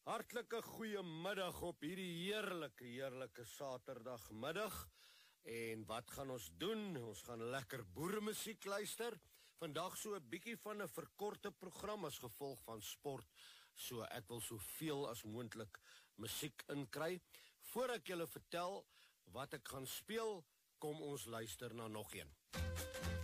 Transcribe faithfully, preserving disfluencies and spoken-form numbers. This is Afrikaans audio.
Hartlike goeiemiddag op hierdie heerlike, heerlike Saterdagmiddag. En wat gaan ons doen? Ons gaan lekker boeremusiek luister. Vandag so 'n bietjie van 'n verkorte program as gevolg van sport. So ek wil soveel as moontlik musiek inkry. Voor ek julle vertel wat ek gaan speel, kom ons luister na nog een.